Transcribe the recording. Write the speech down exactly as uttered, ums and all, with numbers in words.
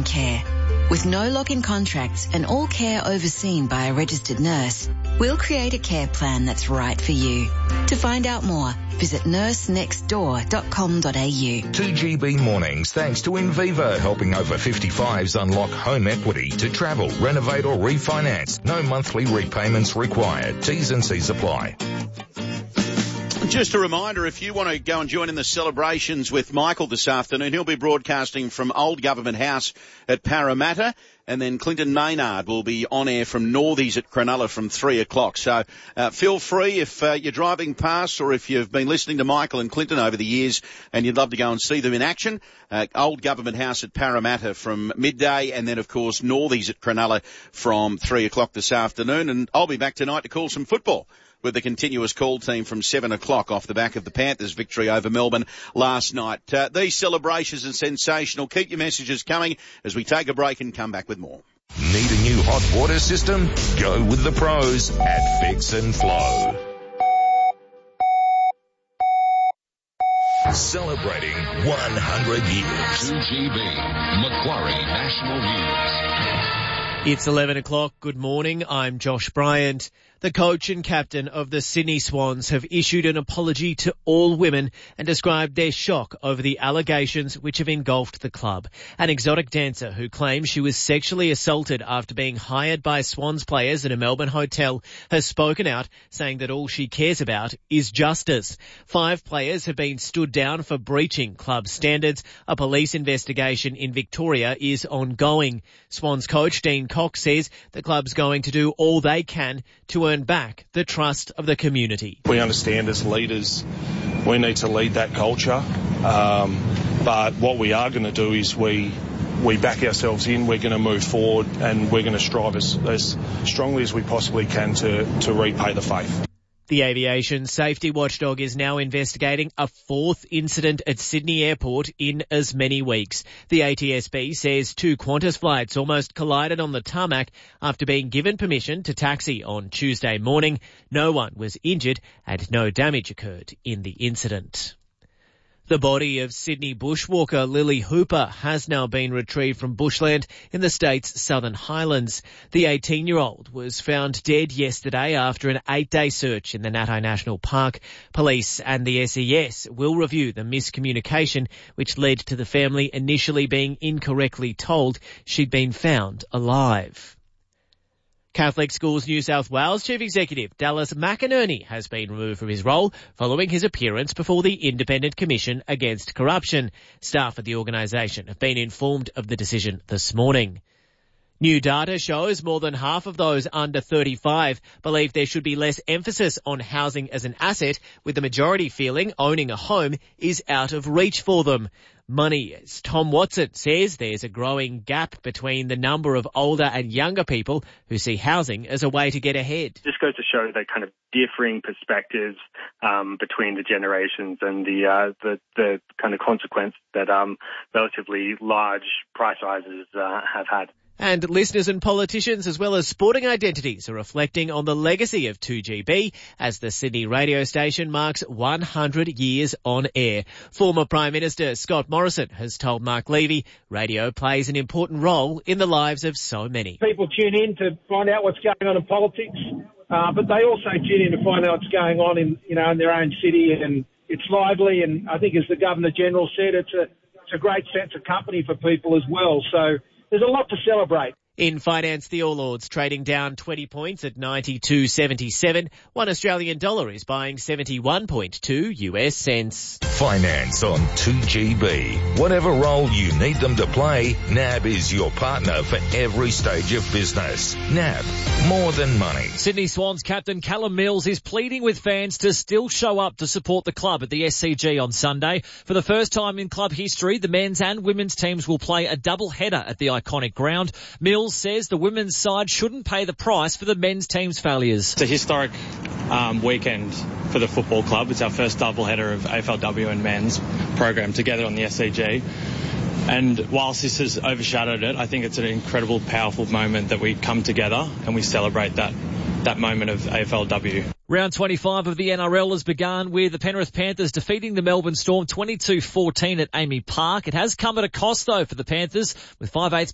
long-term care. With no lock-in contracts and all care overseen by a registered nurse, we'll create a care plan that's right for you. To find out more, visit nurse next door dot com dot a u. two G B mornings thanks to Inviva, helping over fifty-fives unlock home equity to travel, renovate or refinance. No monthly repayments required. T's and C's apply. Just a reminder, if you want to go and join in the celebrations with Michael this afternoon, he'll be broadcasting from Old Government House at Parramatta, and then Clinton Maynard will be on air from Northies at Cronulla from three o'clock. So uh, feel free if uh, you're driving past or if you've been listening to Michael and Clinton over the years and you'd love to go and see them in action, uh, Old Government House at Parramatta from midday, and then, of course, Northies at Cronulla from three o'clock this afternoon. And I'll be back tonight to call some football with the continuous call team from seven o'clock off the back of the Panthers' victory over Melbourne last night. Uh, these celebrations are sensational. Keep your messages coming as we take a break and come back with more. Need a new hot water system? Go with the pros at Fix and Flow. Celebrating one hundred years. two G B, Macquarie National News. It's eleven o'clock. Good morning. I'm Josh Bryant. The coach and captain of the Sydney Swans have issued an apology to all women and described their shock over the allegations which have engulfed the club. An exotic dancer who claims she was sexually assaulted after being hired by Swans players at a Melbourne hotel has spoken out, saying that all she cares about is justice. Five players have been stood down for breaching club standards. A police investigation in Victoria is ongoing. Swans coach Dean Cox says the club's going to do all they can to earn back the trust of the community. We understand as leaders we need to lead that culture, um, but what we are going to do is we we back ourselves in, we're going to move forward, and we're going to strive as, as strongly as we possibly can to, to repay the faith. The aviation safety watchdog is now investigating a fourth incident at Sydney Airport in as many weeks. The A T S B says two Qantas flights almost collided on the tarmac after being given permission to taxi on Tuesday morning. No one was injured and no damage occurred in the incident. The body of Sydney bushwalker Lily Hooper has now been retrieved from bushland in the state's Southern Highlands. The eighteen-year-old was found dead yesterday after an eight-day search in the Natai National Park. Police and the S E S will review the miscommunication which led to the family initially being incorrectly told she'd been found alive. Catholic Schools New South Wales Chief Executive Dallas McInerney has been removed from his role following his appearance before the Independent Commission Against Corruption. Staff at the organisation have been informed of the decision this morning. New data shows more than half of those under thirty-five believe there should be less emphasis on housing as an asset, with the majority feeling owning a home is out of reach for them. Money's Tom Watson says there's a growing gap between the number of older and younger people who see housing as a way to get ahead. This goes to show the kind of differing perspectives um, between the generations and the, uh, the the kind of consequence that um, relatively large price rises uh, have had. And listeners and politicians as well as sporting identities are reflecting on the legacy of two G B as the Sydney radio station marks one hundred years on air. Former Prime Minister Scott Morrison has told Mark Levy radio plays an important role in the lives of so many. People tune in to find out what's going on in politics, uh, but they also tune in to find out what's going on in, you know, in their own city, and it's lively. And I think, as the Governor-General said, it's a, it's a great sense of company for people as well. So there's a lot to celebrate. In finance, the All Ords trading down twenty points at ninety-two seventy-seven. One Australian dollar is buying seventy-one point two U S cents. Finance on two G B. Whatever role you need them to play, N A B is your partner for every stage of business. N A B, more than money. Sydney Swans captain Callum Mills is pleading with fans to still show up to support the club at the S C G on Sunday. For the first time in club history, the men's and women's teams will play a double header at the iconic ground. Mills says the women's side shouldn't pay the price for the men's team's failures. It's a historic um, weekend for the football club. It's our first doubleheader of A F L W and men's program together on the S C G. And whilst this has overshadowed it, I think it's an incredible, powerful moment that we come together and we celebrate that that moment of A F L W. Round twenty-five of the N R L has begun with the Penrith Panthers defeating the Melbourne Storm twenty-two fourteen at Amy Park. It has come at a cost, though, for the Panthers, with five eighths